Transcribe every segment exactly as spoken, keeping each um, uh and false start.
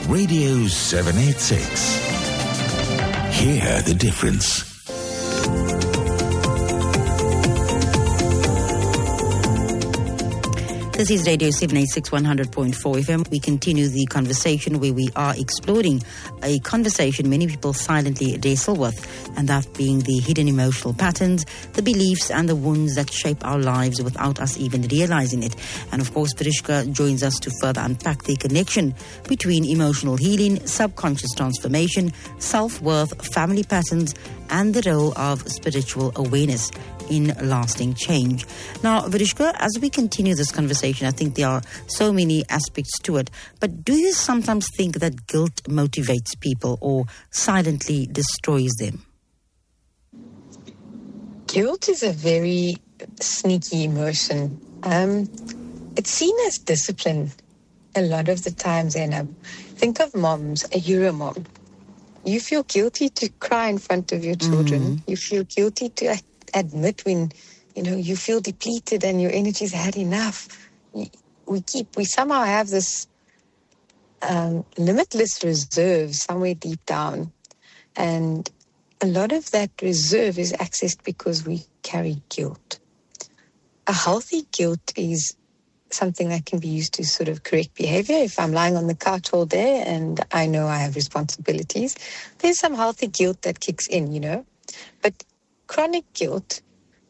Radio seven eighty-six. Hear the difference. This is Radio seven eighty-six, one hundred point four F M. We continue the conversation where we are exploring a conversation many people silently wrestle with, and that being the hidden emotional patterns, the beliefs and the wounds that shape our lives without us even realizing it. And of course, Parishka joins us to further unpack the connection between emotional healing, subconscious transformation, self-worth, family patterns, and the role of spiritual awareness in lasting change. Now, Varishka, as we continue this conversation, I think there are so many aspects to it, but do you sometimes think that guilt motivates people or silently destroys them? Guilt is a very sneaky emotion. Um, it's seen as discipline a lot of the times, Zainab. Think of moms. You're a mom. You feel guilty to cry in front of your children. Mm-hmm. You feel guilty to act admit when, you know, you feel depleted and your energy's had enough. We keep, we somehow have this um, limitless reserve somewhere deep down. And a lot of that reserve is accessed because we carry guilt. A healthy guilt is something that can be used to sort of correct behavior. If I'm lying on the couch all day and I know I have responsibilities, there's some healthy guilt that kicks in, you know. But chronic guilt,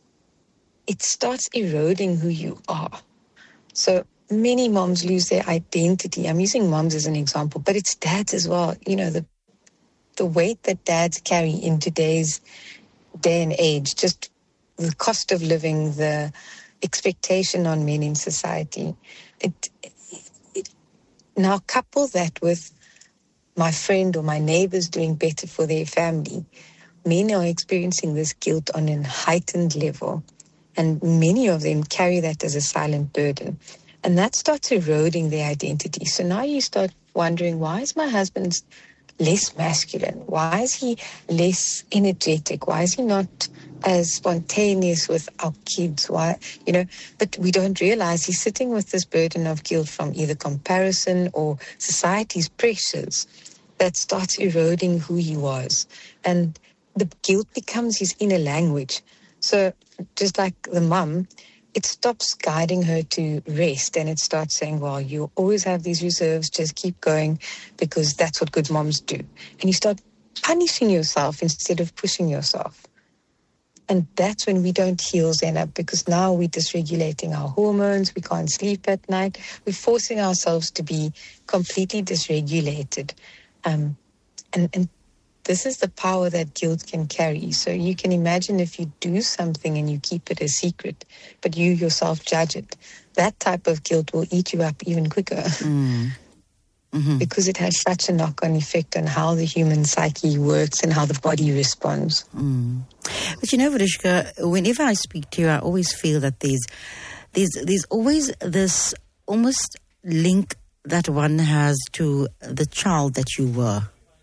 it starts eroding who you are. So many moms lose their identity. I'm using moms as an example, but it's dads as well. You know, the the weight that dads carry in today's day and age, just the cost of living, the expectation on men in society. It, it, now couple that with my friend or my neighbors doing better for their family. Men are experiencing this guilt on a heightened level, and many of them carry that as a silent burden. And that starts eroding their identity. So now you start wondering, why is my husband less masculine? Why is he less energetic? Why is he not as spontaneous with our kids? Why, you know, but we don't realize he's sitting with this burden of guilt from either comparison or society's pressures that starts eroding who he was. And the guilt becomes his inner language. So just like the mum, it stops guiding her to rest and it starts saying, well, you always have these reserves, just keep going because that's what good moms do. And you start punishing yourself instead of pushing yourself. And that's when we don't heal, Zainab, because now we're dysregulating our hormones, we can't sleep at night, we're forcing ourselves to be completely dysregulated. Um, and, and This is the power that guilt can carry. So you can imagine if you do something and you keep it a secret, but you yourself judge it, that type of guilt will eat you up even quicker. Mm. Mm-hmm. Because it has such a knock-on effect on how the human psyche works and how the body responds. Mm. But you know, Varishka, whenever I speak to you, I always feel that there's, there's, there's always this almost link that one has to the child that you were.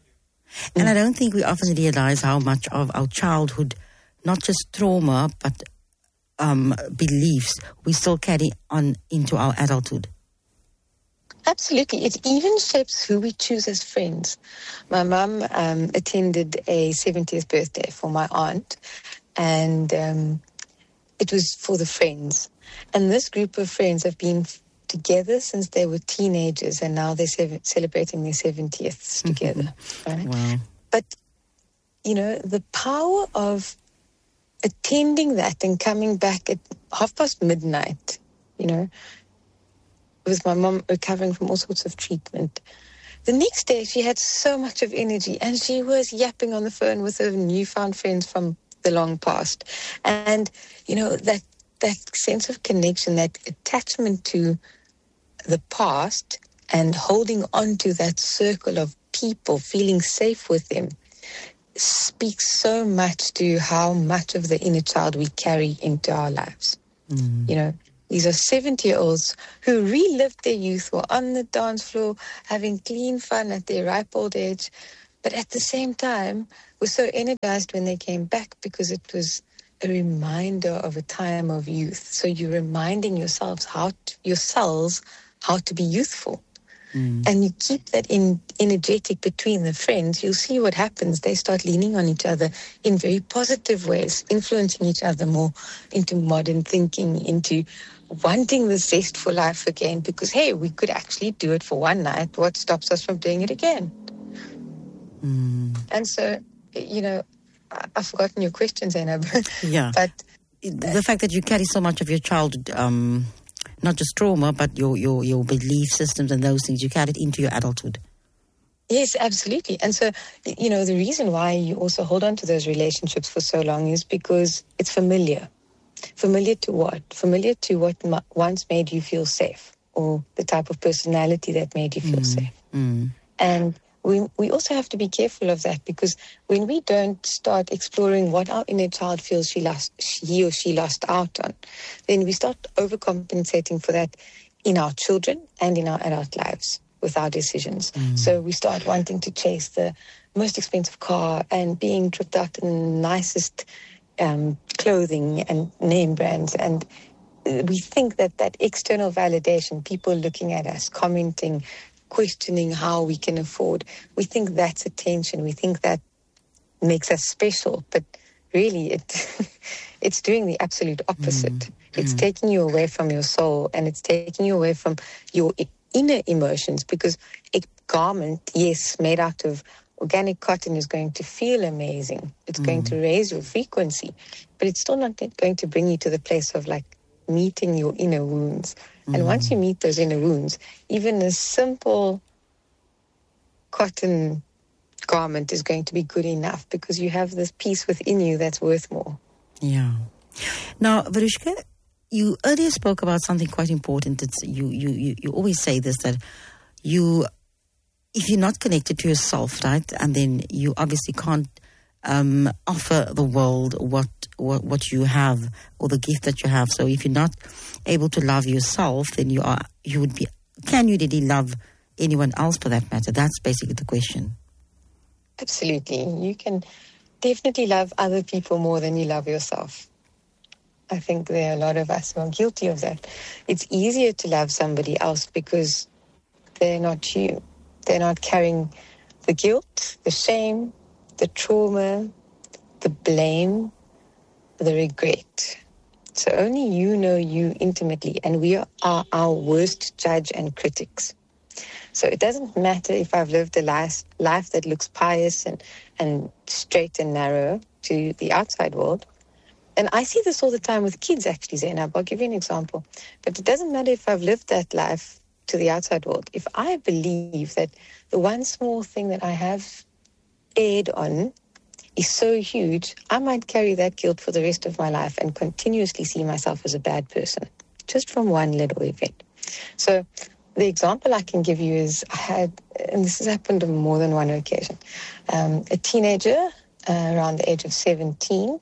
And I don't think we often realize how much of our childhood, not just trauma, but um, beliefs, we still carry on into our adulthood. Absolutely. It even shapes who we choose as friends. My mum um, attended a seventieth birthday for my aunt, and um, it was for the friends. And this group of friends have been together since they were teenagers, and now they're sev- celebrating their seventieths together. Right? Wow. But, you know, the power of attending that and coming back at half past midnight, you know, with my mom recovering from all sorts of treatment. The next day, she had so much of energy, and she was yapping on the phone with her newfound friends from the long past. And, you know, that that sense of connection, that attachment to the past and holding on to that circle of people, feeling safe with them, speaks so much to how much of the inner child we carry into our lives. Mm. You know, these are seventy-year-olds who relived their youth, were on the dance floor, having clean fun at their ripe old age, but at the same time were so energized when they came back because it was a reminder of a time of youth. So you're reminding yourselves how to, yourselves how to be youthful. mm. and you keep that in energetic between the friends, you'll see what happens. They start leaning on each other in very positive ways, influencing each other more into modern thinking, into wanting the zest for life again, because, hey, we could actually do it for one night. What stops us from doing it again? Mm. And so, you know, I, I've forgotten your question, Zainab. Yeah. But the fact that you carry so much of your childhood, um, not just trauma, but your, your, your belief systems and those things, you carried into your adulthood. Yes, absolutely. And so, you know, the reason why you also hold on to those relationships for so long is because it's familiar. Familiar to what? Familiar to what m- once made you feel safe, or the type of personality that made you feel mm. safe. Mm. And we we also have to be careful of that, because when we don't start exploring what our inner child feels she lost, he or she lost out on, then we start overcompensating for that in our children and in our adult lives with our decisions. Mm. So we start wanting to chase the most expensive car and being tripped out in the nicest um, clothing and name brands. And we think that that external validation, people looking at us, commenting, questioning how we can afford, we think that's attention. We think that makes us special. But really, it it's doing the absolute opposite. Mm. It's mm. taking you away from your soul, and it's taking you away from your inner emotions, because a garment, yes, made out of organic cotton is going to feel amazing. It's mm. going to raise your frequency, but it's still not going to bring you to the place of like meeting your inner wounds. Mm. And once you meet those inner wounds, even a simple cotton garment is going to be good enough, because you have this piece within you that's worth more. Yeah. Now, Varushka, you earlier spoke about something quite important. It's you, you, you, you always say this, that you, if you're not connected to yourself, right, and then you obviously can't um, offer the world what, what what you have, or the gift that you have. So if you're not able to love yourself, then you are you would be. Can you really love anyone else for that matter? That's basically the question. Absolutely, you can definitely love other people more than you love yourself. I think there are a lot of us who are guilty of that. It's easier to love somebody else because they're not you. They're not carrying the guilt, the shame, the trauma, the blame, the regret. So only you know you intimately, and we are our worst judge and critics. So it doesn't matter if I've lived a life, life that looks pious and, and straight and narrow to the outside world. And I see this all the time with kids, actually, Zainab. I'll give you an example. But it doesn't matter if I've lived that life to the outside world. If I believe that the one small thing that I have erred on is so huge, I might carry that guilt for the rest of my life and continuously see myself as a bad person, just from one little event. So the example I can give you is I had, and this has happened on more than one occasion, um, a teenager uh, around the age of seventeen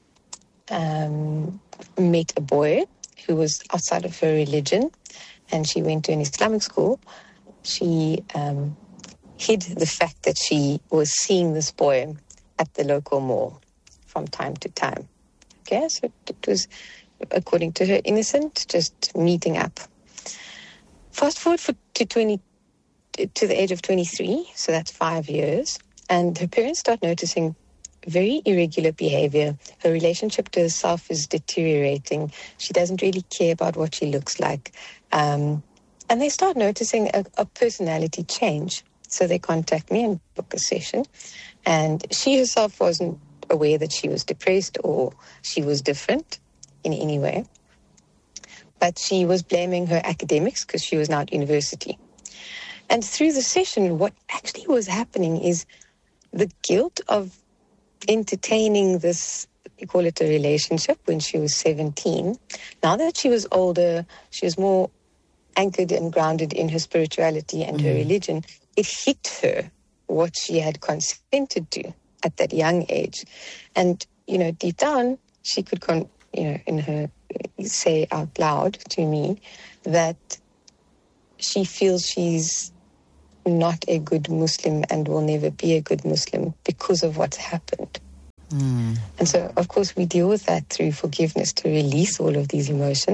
um, met a boy who was outside of her religion, and she went to an Islamic school. She um, hid the fact that she was seeing this boy at the local mall from time to time. Okay, so it was, according to her, innocent, just meeting up. Fast forward for, to twenty to the age of twenty-three, so that's five years, and her parents start noticing very irregular behavior. Her relationship to herself is deteriorating. She doesn't really care about what she looks like. Um, and they start noticing a, a personality change. So they contact me and book a session. And she herself wasn't aware that she was depressed or she was different in any way. But she was blaming her academics because she was now at university. And through the session, what actually was happening is the guilt of entertaining this, we call it a relationship, when she was seventeen. Now that she was older, she was more anchored and grounded in her spirituality and mm-hmm. her religion. It hit her what she had consented to at that young age. And, you know, deep down, she could, con- you know, in her, say out loud to me that she feels she's not a good Muslim and will never be a good Muslim because of what's happened. Mm. And so, of course, we deal with that through forgiveness to release all of these emotions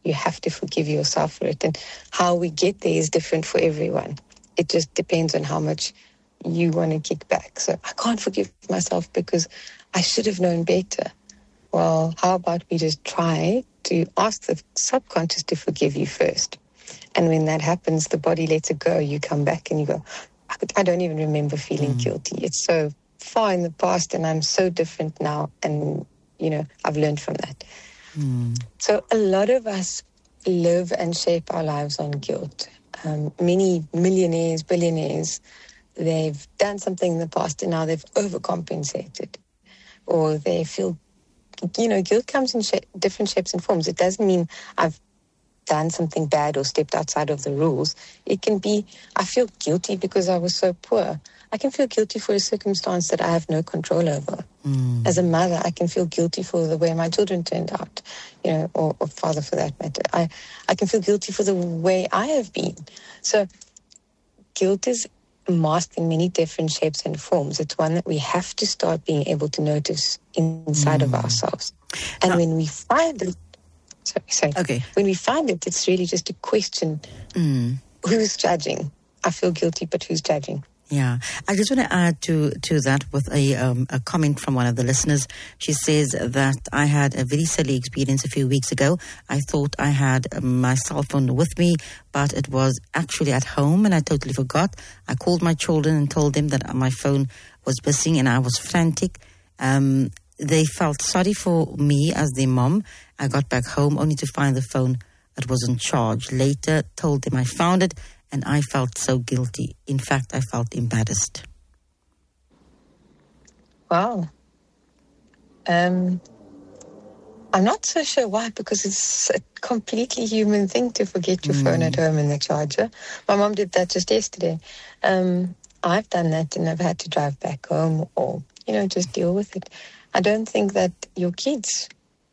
you have to forgive yourself for it. And how we get there is different for everyone. It just depends on how much you want to kick back. So I can't forgive myself because I should have known better. Well, how about we just try to ask the subconscious to forgive you first? And when that happens, the body lets it go. You come back and you go, I don't even remember feeling mm. guilty. It's so far in the past and I'm so different now. And, you know, I've learned from that. Mm. So a lot of us live and shape our lives on guilt. Um, many millionaires, billionaires, they've done something in the past and now they've overcompensated. Or they feel, you know, guilt comes in sh- different shapes and forms. It doesn't mean I've done something bad or stepped outside of the rules. It can be, I feel guilty because I was so poor. I can feel guilty for a circumstance that I have no control over. Mm. As a mother, I can feel guilty for the way my children turned out, you know, or, or father for that matter. I, I can feel guilty for the way I have been. So guilt is masked in many different shapes and forms. It's one that we have to start being able to notice inside mm. of ourselves. And now, when we find it, sorry, sorry. Okay. When we find it, it's really just a question, mm. who's judging? I feel guilty, but who's judging? Yeah, I just want to add to to that with a um, a comment from one of the listeners. She says that I had a very silly experience a few weeks ago. I thought I had my cell phone with me, but it was actually at home and I totally forgot. I called my children and told them that my phone was missing and I was frantic. Um, they felt sorry for me as their mom. I got back home only to find the phone that wasn't charged. Later, told them I found it. And I felt so guilty. In fact, I felt embarrassed. Wow. Um, I'm not so sure why, because it's a completely human thing to forget your mm. phone at home and the charger. My mom did that just yesterday. Um, I've done that and I've had to drive back home or, you know, just deal with it. I don't think that your kids...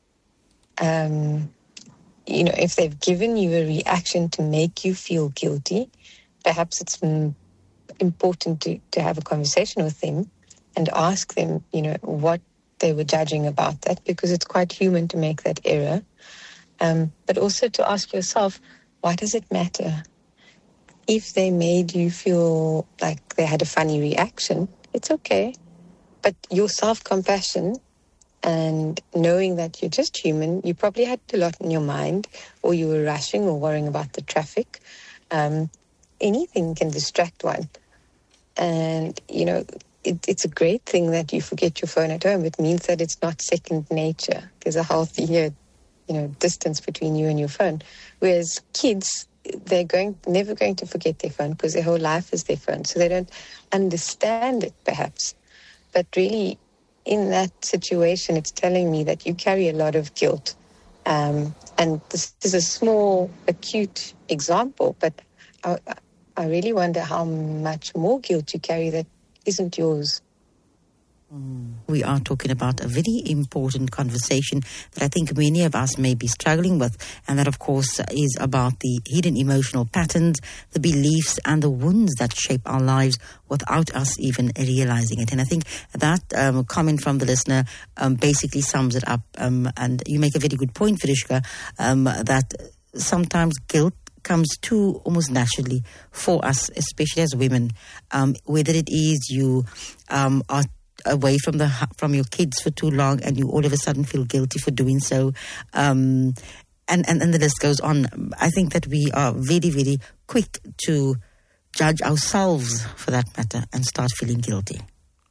Um, you know, if they've given you a reaction to make you feel guilty, perhaps it's mm, important to, to have a conversation with them and ask them, you know, what they were judging about that, because it's quite human to make that error. Um, but also to ask yourself, why does it matter? If they made you feel like they had a funny reaction, it's okay. But your self-compassion and knowing that you're just human, you probably had a lot in your mind, or you were rushing or worrying about the traffic. Um, anything can distract one. And, you know, it, it's a great thing that you forget your phone at home. It means that it's not second nature. There's a healthier, you know, distance between you and your phone. Whereas kids, they're going never going to forget their phone because their whole life is their phone. So they don't understand it, perhaps. But really, in that situation, it's telling me that you carry a lot of guilt. Um, and this is a small, acute example, but I, I really wonder how much more guilt you carry that isn't yours. Mm. We are talking about a very important conversation that I think many of us may be struggling with, and that, of course, is about the hidden emotional patterns, the beliefs and the wounds that shape our lives without us even realizing it. And I think that um, comment from the listener um, basically sums it up. Um, and you make a very good point, Farishka, um, that sometimes guilt comes too almost naturally for us, especially as women. Um, whether it is you um, are away from the from your kids for too long and you all of a sudden feel guilty for doing so, um, and, and, and the list goes on. I think that we are very, very quick to judge ourselves, for that matter, and start feeling guilty.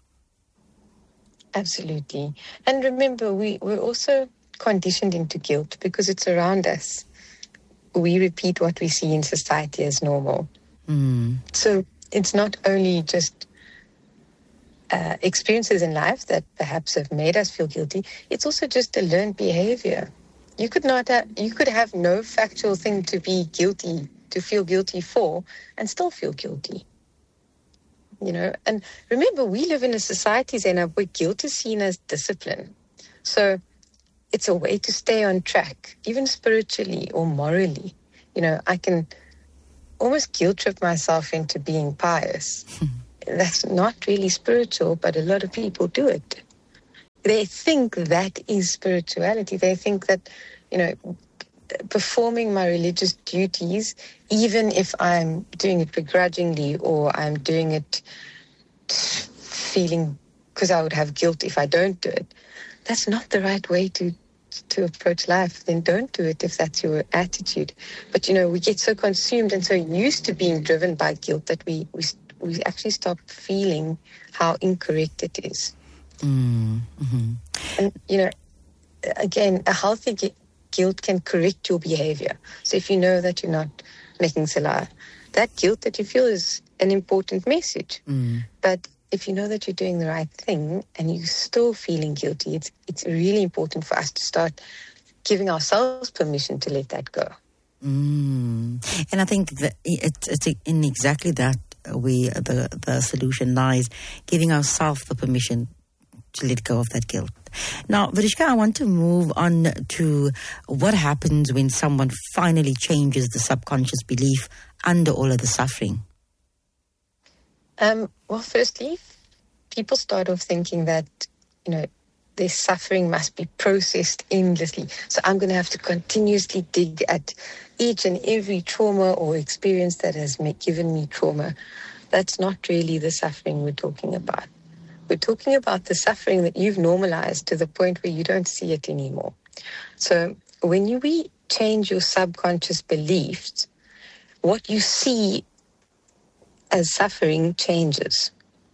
Absolutely. And remember, we, we're also conditioned into guilt because it's around us. We repeat what we see in society as normal. Mm. So it's not only just Uh, experiences in life that perhaps have made us feel guilty, it's also just a learned behavior. You could not have, you could have no factual thing to be guilty, to feel guilty for, and still feel guilty. You know, and remember, we live in a society, Zena, where guilt is seen as discipline. So it's a way to stay on track, even spiritually or morally. You know, I can almost guilt trip myself into being pious. That's not really spiritual, but a lot of people do it. They think that is spirituality. They think that, you know, performing my religious duties, even if I'm doing it begrudgingly or I'm doing it feeling because I would have guilt if I don't do it, that's not the right way to to approach life. Then don't do it if that's your attitude. But, you know, we get so consumed and so used to being driven by guilt that we we, we actually stop feeling how incorrect it is. Mm-hmm. And, you know, again, a healthy gu- guilt can correct your behavior. So if you know that you're not making salah, that guilt that you feel is an important message. Mm. But if you know that you're doing the right thing and you're still feeling guilty, it's it's really important for us to start giving ourselves permission to let that go. Mm. And I think that it's, it's in exactly that way the, the solution lies, giving ourselves the permission to let go of that guilt. Now, Varishka, I want to move on to what happens when someone finally changes the subconscious belief under all of the suffering. Um, well, firstly, people start off thinking that, you know, their suffering must be processed endlessly. So I'm going to have to continuously dig at each and every trauma or experience that has ma- given me trauma. That's not really the suffering we're talking about. We're talking about the suffering that you've normalized to the point where you don't see it anymore. So when you we change your subconscious beliefs, what you see as suffering changes.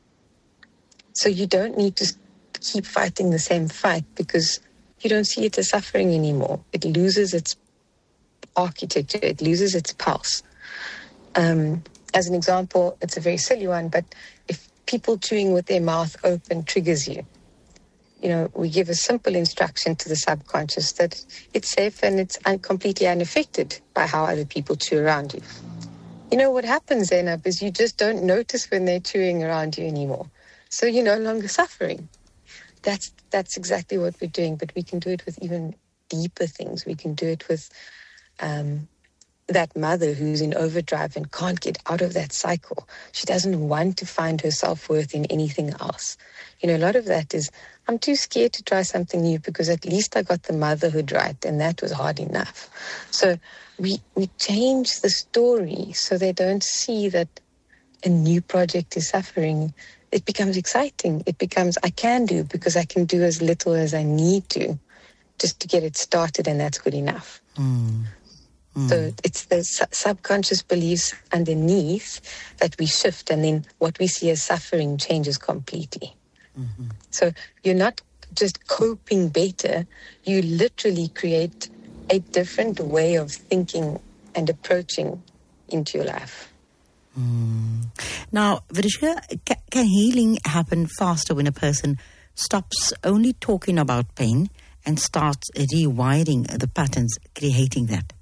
So you don't need to keep fighting the same fight because you don't see it as suffering anymore. It loses its architecture. It loses its pulse. Um, as an example, it's a very silly one, but if people chewing with their mouth open triggers you, you know, we give a simple instruction to the subconscious that it's safe and it's un- completely unaffected by how other people chew around you. You know, what happens then is you just don't notice when they're chewing around you anymore. So you're no longer suffering. That's that's exactly what we're doing, but we can do it with even deeper things. We can do it with um, that mother who's in overdrive and can't get out of that cycle. She doesn't want to find her self-worth in anything else. You know, a lot of that is, I'm too scared to try something new because at least I got the motherhood right, and that was hard enough. So we we change the story so they don't see that a new project is suffering. It becomes exciting. It becomes, I can do because I can do as little as I need to just to get it started, and that's good enough. Mm. Mm. So it's the su- subconscious beliefs underneath that we shift, and then what we see as suffering changes completely. Mm-hmm. So you're not just coping better, you literally create a different way of thinking and approaching into your life. Mm. Now, Varishka, ca- can healing happen faster when a person stops only talking about pain and starts rewiring the patterns, creating that?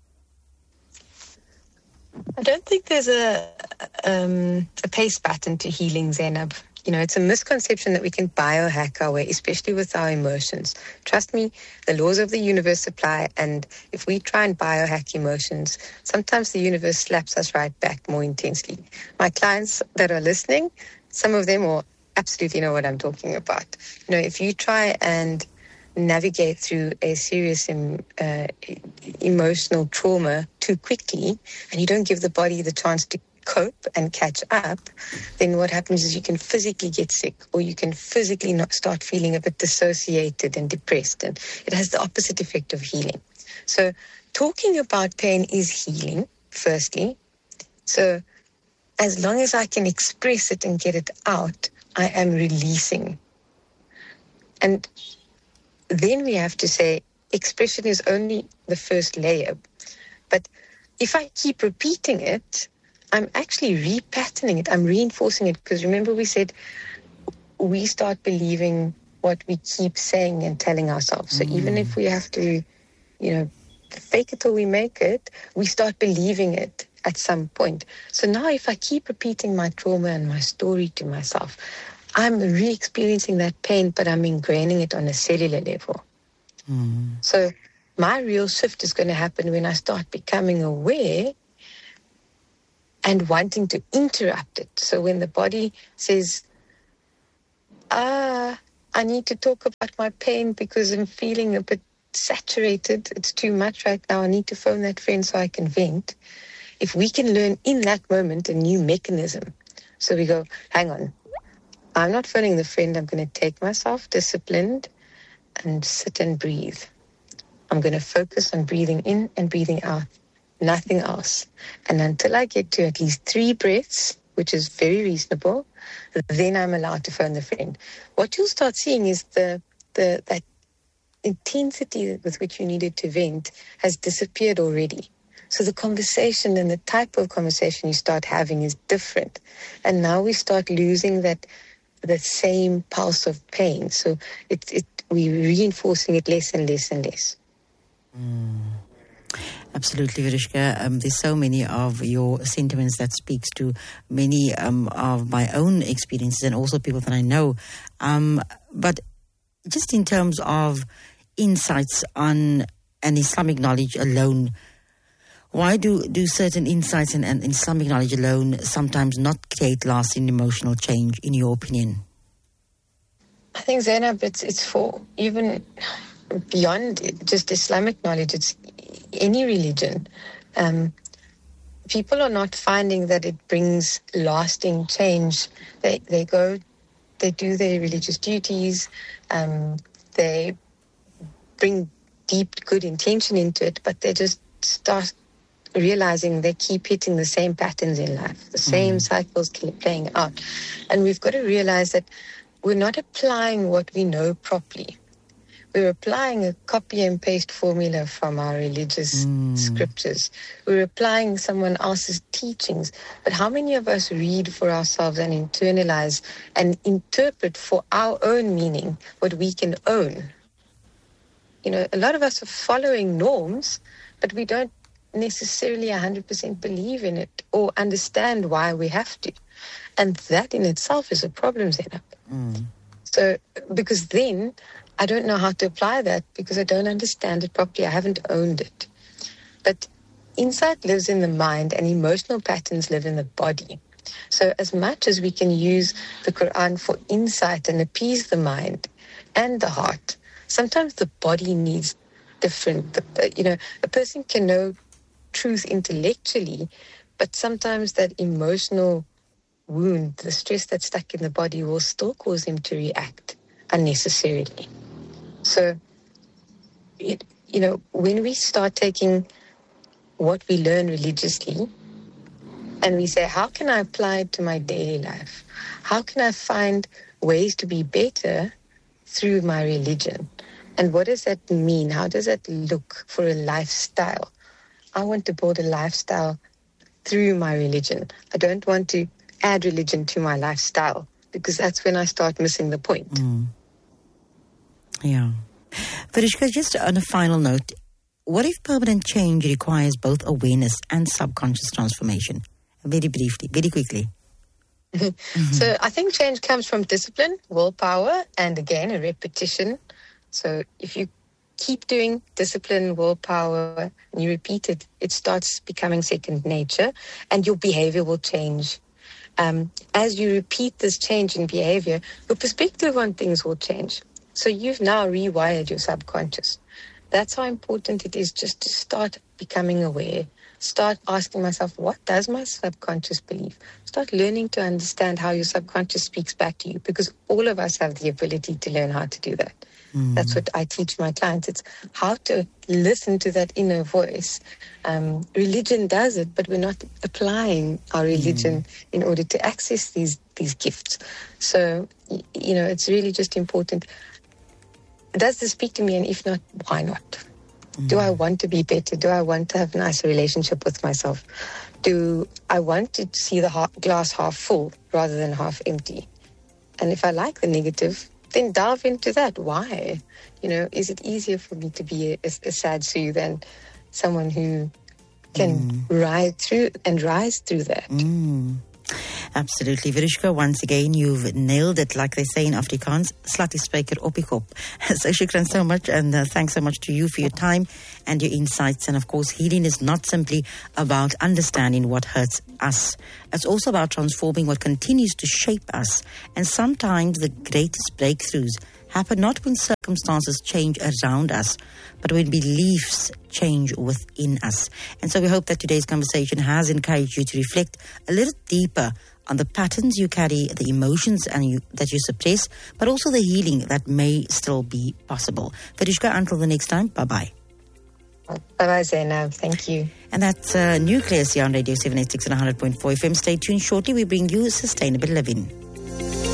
I don't think there's a um, a pace pattern to healing, Zainab. You know, it's a misconception that we can biohack our way, especially with our emotions. Trust me, the laws of the universe apply, and if we try and biohack emotions, sometimes the universe slaps us right back more intensely. My clients that are listening, some of them will absolutely know what I'm talking about. You know, if you try and navigate through a serious um, uh, emotional trauma too quickly, and you don't give the body the chance to cope and catch up, then what happens is you can physically get sick, or you can physically not start feeling a bit dissociated and depressed, and it has the opposite effect of healing. So talking about pain is healing, firstly. So as long as I can express it and get it out, I am releasing. And then we have to say expression is only the first layer. But if I keep repeating it, I'm actually repatterning it. I'm reinforcing it, because remember we said we start believing what we keep saying and telling ourselves. So mm. even if we have to, you know, fake it till we make it, we start believing it at some point. So now if I keep repeating my trauma and my story to myself, I'm re-experiencing that pain, but I'm ingraining it on a cellular level. Mm. So my real shift is going to happen when I start becoming aware and wanting to interrupt it. So when the body says, ah, I need to talk about my pain because I'm feeling a bit saturated. It's too much right now. I need to phone that friend so I can vent. If we can learn in that moment a new mechanism. So we go, hang on, I'm not phoning the friend. I'm going to take myself disciplined and sit and breathe. I'm going to focus on breathing in and breathing out. Nothing else. And until I get to at least three breaths, which is very reasonable, then I'm allowed to phone the friend. What you'll start seeing is the the that intensity with which you needed to vent has disappeared already. So the conversation and the type of conversation you start having is different. And now we start losing that the same pulse of pain. So it, it we're reinforcing it less and less and less. Mm. Absolutely, Veriska. Um, there's so many of your sentiments that speaks to many um, of my own experiences and also people that I know. Um, but just in terms of insights on an Islamic knowledge alone, why do, do certain insights and, and Islamic knowledge alone sometimes not create lasting emotional change, in your opinion? I think, Zainab, it's, it's for even beyond just Islamic knowledge, it's any religion. Um, people are not finding that it brings lasting change. They they go, they do their religious duties, um, they bring deep good intention into it, but they just start realizing they keep hitting the same patterns in life, the same mm. cycles keep playing out. And we've got to realize that we're not applying what we know properly. We're applying a copy and paste formula from our religious mm. scriptures. We're applying someone else's teachings. But how many of us read for ourselves and internalize and interpret for our own meaning what we can own? You know, a lot of us are following norms, but we don't necessarily one hundred percent believe in it or understand why we have to. And that in itself is a problem, Zainab. Mm. So, because then I don't know how to apply that because I don't understand it properly. I haven't owned it. But insight lives in the mind and emotional patterns live in the body. So as much as we can use the Quran for insight and appease the mind and the heart, sometimes the body needs different. You know, a person can know truth intellectually, but sometimes that emotional wound, the stress that's stuck in the body will still cause him to react unnecessarily. So, it, you know, when we start taking what we learn religiously and we say, how can I apply it to my daily life? How can I find ways to be better through my religion? And what does that mean? How does that look for a lifestyle? I want to build a lifestyle through my religion. I don't want to add religion to my lifestyle because that's when I start missing the point. Mm. Yeah. Veriska, just on a final note, what if permanent change requires both awareness and subconscious transformation? Very briefly, very quickly. Mm-hmm. So I think change comes from discipline, willpower, and again, a repetition. So if you keep doing discipline, willpower, and you repeat it, it starts becoming second nature and your behavior will change. Um, as you repeat this change in behavior, your perspective on things will change. So you've now rewired your subconscious. That's how important it is just to start becoming aware. Start asking myself, what does my subconscious believe? Start learning to understand how your subconscious speaks back to you because all of us have the ability to learn how to do that. Mm. That's what I teach my clients. It's how to listen to that inner voice. Um, religion does it, but we're not applying our religion mm. in order to access these, these gifts. So, you know, it's really just important. Does this speak to me? And if not, why not? Mm. Do I want to be better? Do I want to have a nicer relationship with myself? Do I want to see the half, glass half full rather than half empty? And if I like the negative, then delve into that. Why? You know, is it easier for me to be a, a sad Sue than someone who can mm. ride through and rise through that? Mm. Absolutely. Veriska, once again, you've nailed it, like they say in Afrikaans, slat die spyker op die kop. So shukran so much, and uh, thanks so much to you for your time and your insights. And of course, healing is not simply about understanding what hurts us. It's also about transforming what continues to shape us. And sometimes the greatest breakthroughs happen not when circumstances change around us, but when beliefs change within us. And so we hope that today's conversation has encouraged you to reflect a little deeper on the patterns you carry, the emotions and you, that you suppress, but also the healing that may still be possible. Farishka, until the next time, bye-bye. Bye-bye, Zainab. Thank you. And that's uh, Nucleus here on Radio seven eighty-six and one hundred point four F M. Stay tuned. Shortly, we bring you Sustainable Living.